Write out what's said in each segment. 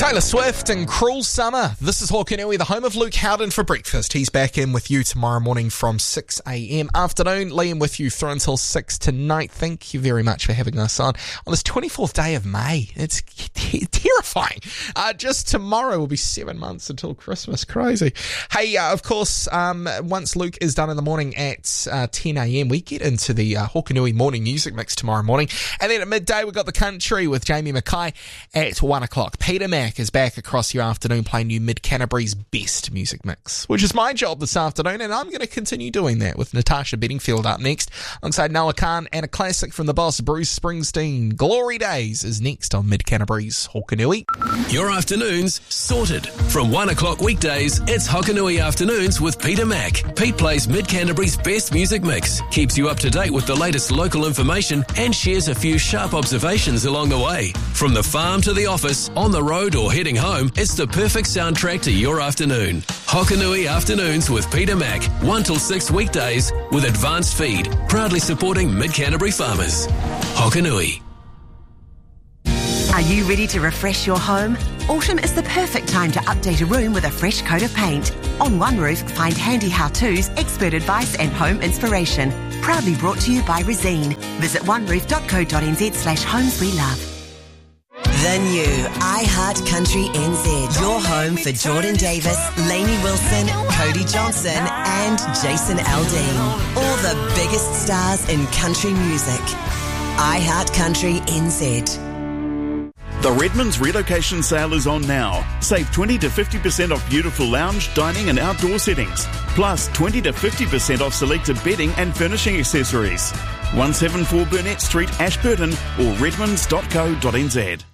Taylor Swift and Cruel Summer. This is Hokanui, the home of Luke Howden for breakfast. He's back in with you tomorrow morning from 6 a.m. Afternoon, Liam with you through until 6 tonight. Thank you very much for having us on this 24th day of May. It's terrifying. Just tomorrow will be 7 months until Christmas. Crazy. Hey, of course, once Luke is done in the morning at 10 a.m, we get into the Hokanui morning music mix tomorrow morning. And then at midday, we've got the country with Jamie Mackay at 1 o'clock. Peter Mac is back across your afternoon playing you Mid-Canterbury's best music mix, which is my job this afternoon, and I'm going to continue doing that with Natasha Bedingfield up next, alongside Noah Khan, and a classic from the boss, Bruce Springsteen. Glory Days is next on Mid-Canterbury's Hokanui. Your afternoons sorted. From 1 o'clock weekdays, it's Hokanui Afternoons with Peter Mac. Pete plays Mid-Canterbury's best music mix, keeps you up to date with the latest local information, and shares a few sharp observations along the way. From the farm to the office, on the road or heading home, it's the perfect soundtrack to your afternoon. Hokanui Afternoons with Peter Mac, 1 till 6 weekdays with Advanced Feed, proudly supporting Mid-Canterbury farmers. Hokanui. Are you ready to refresh your home? Autumn is the perfect time to update a room with a fresh coat of paint. On One Roof, find handy how-tos, expert advice and home inspiration. Proudly brought to you by Resene. Visit oneroof.co.nz/homes we love. The new iHeart Country NZ. Your home for Jordan Davis, Lainey Wilson, Cody Johnson and Jason Aldean. All the biggest stars in country music. iHeart Country NZ. The Redmond's relocation sale is on now. Save 20 to 50% off beautiful lounge, dining and outdoor settings. Plus 20 to 50% off selected bedding and furnishing accessories. 174 Burnett Street, Ashburton or redmonds.co.nz.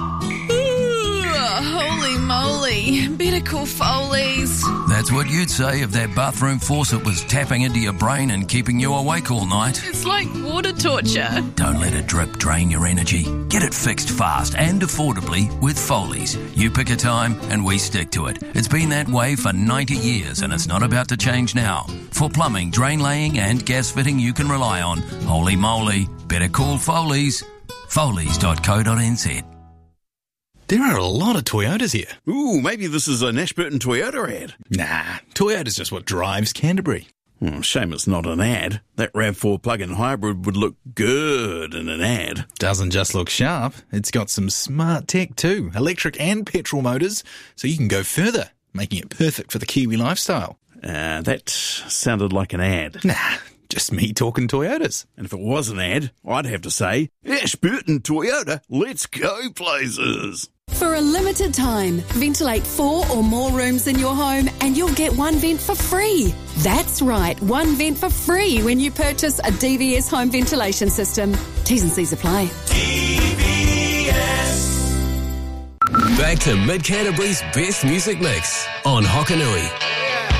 Holy moly, better call Foley's. That's what you'd say if that bathroom faucet was tapping into your brain and keeping you awake all night. It's like water torture. Don't let a drip drain your energy. Get it fixed fast and affordably with Foley's. You pick a time and we stick to it. It's been that way for 90 years and it's not about to change now. For plumbing, drain laying and gas fitting you can rely on. Holy moly, better call Foley's. Foley's.co.nz. There are a lot of Toyotas here. Ooh, maybe this is an Ashburton Toyota ad. Nah, Toyota's just what drives Canterbury. Shame it's not an ad. That RAV4 plug-in hybrid would look good in an ad. Doesn't just look sharp, it's got some smart tech too, electric and petrol motors, so you can go further, making it perfect for the Kiwi lifestyle. That sounded like an ad. Nah, just me talking Toyotas. And if it was an ad, I'd have to say, Ashburton Toyota, let's go places. For a limited time, ventilate 4 or more rooms in your home and you'll get one vent for free. That's right, one vent for free when you purchase a DVS home ventilation system. T's and C's apply. Back to Mid-Canterbury's best music mix on Hokanui.